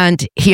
And he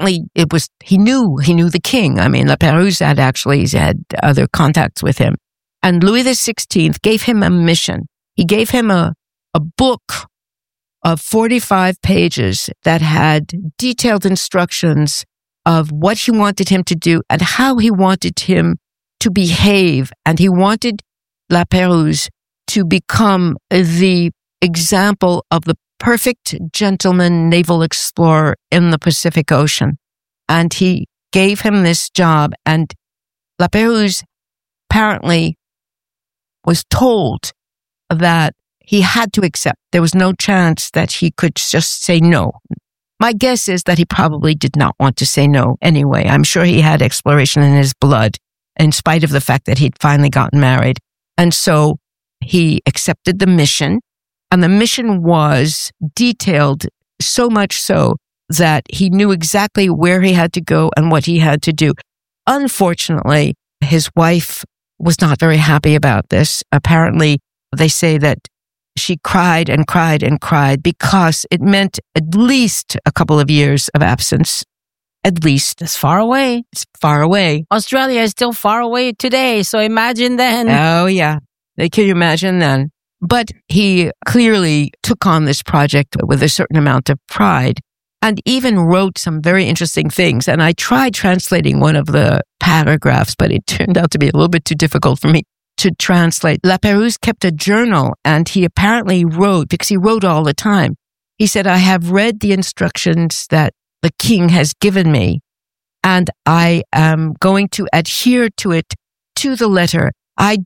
knew the king. I mean, La Pérouse had other contacts with him. And Louis XVI gave him a mission. He gave him a book of 45 pages that had detailed instructions of what he wanted him to do and how he wanted him to behave. And he wanted La Pérouse to become the example of the perfect gentleman naval explorer in the Pacific Ocean. And he gave him this job, and La Pérouse apparently was told that he had to accept. There was no chance that he could just say no. My guess is that he probably did not want to say no anyway. I'm sure he had exploration in his blood, in spite of the fact that he'd finally gotten married. And so he accepted the mission, and the mission was detailed so much so that he knew exactly where he had to go and what he had to do. Unfortunately, his wife was not very happy about this. Apparently, they say that she cried and cried and cried because it meant at least a couple of years of absence. At least. It's far away. It's far away. Australia is still far away today, so imagine then. Oh, yeah. Can you imagine then? But he clearly took on this project with a certain amount of pride and even wrote some very interesting things. And I tried translating one of the paragraphs, but it turned out to be a little bit too difficult for me to translate. La Pérouse kept a journal, and he apparently wrote, because he wrote all the time. He said, I have read the instructions that the king has given me, and I am going to adhere to it to the letter. I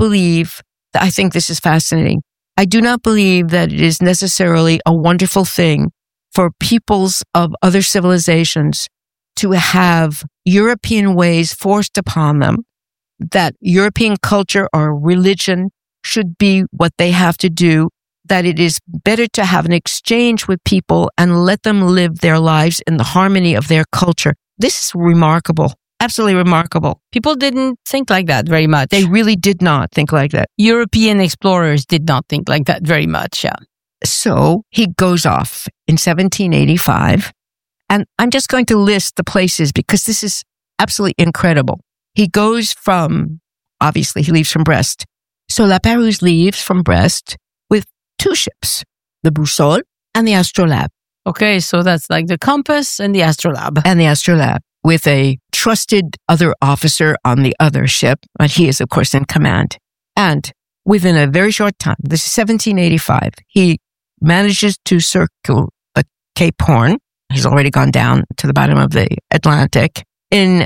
think this is fascinating. I do not believe that it is necessarily a wonderful thing for peoples of other civilizations to have European ways forced upon them, that European culture or religion should be what they have to do, that it is better to have an exchange with people and let them live their lives in the harmony of their culture. This is remarkable. Absolutely remarkable. People didn't think like that very much. They really did not think like that. European explorers did not think like that very much, yeah. So he goes off in 1785, and I'm just going to list the places because this is absolutely incredible. He goes obviously he leaves from Brest. So La Pérouse leaves from Brest with 2 ships, the Boussole and the Astrolabe. Okay, so that's like the compass and the Astrolabe. And the Astrolabe, with a trusted other officer on the other ship, but he is, of course, in command. And within a very short time, this is 1785, he manages to circle the Cape Horn. He's already gone down to the bottom of the Atlantic. In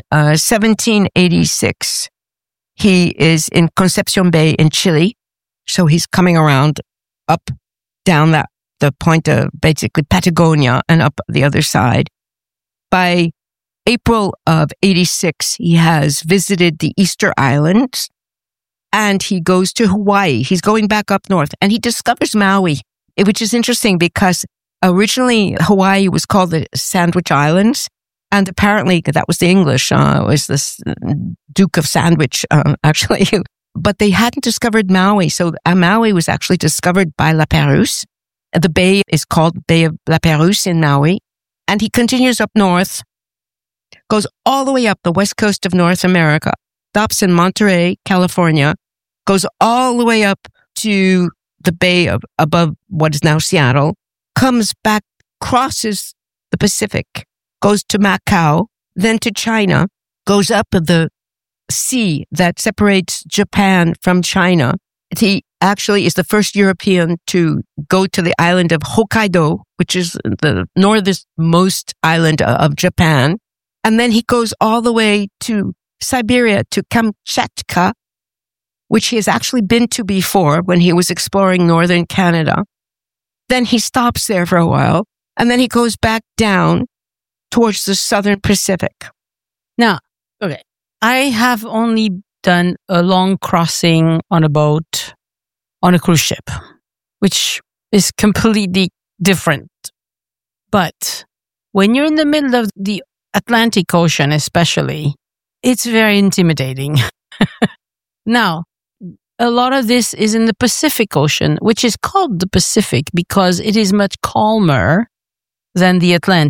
1786, he is in Concepcion Bay in Chile. So he's coming around up, down the point of basically Patagonia and up the other side. By April of 86, he has visited the Easter Islands and he goes to Hawaii. He's going back up north and he discovers Maui, which is interesting because originally Hawaii was called the Sandwich Islands. And apparently that was the English, it was this Duke of Sandwich, actually. But they hadn't discovered Maui. So Maui was actually discovered by La Pérouse. The bay is called Bay of La Pérouse in Maui. And he continues up north, goes all the way up the west coast of North America, stops in Monterey, California, goes all the way up to the bay above what is now Seattle, comes back, crosses the Pacific, goes to Macau, then to China, goes up the sea that separates Japan from China. He actually is the first European to go to the island of Hokkaido, which is the northernmost island of Japan. And then he goes all the way to Siberia, to Kamchatka, which he has actually been to before when he was exploring northern Canada. Then he stops there for a while, and then he goes back down towards the southern Pacific. Now, okay, I have only done a long crossing on a boat, on a cruise ship, which is completely different. But when you're in the middle of the Atlantic Ocean, especially, it's very intimidating. Now, a lot of this is in the Pacific Ocean, which is called the Pacific because it is much calmer than the Atlantic.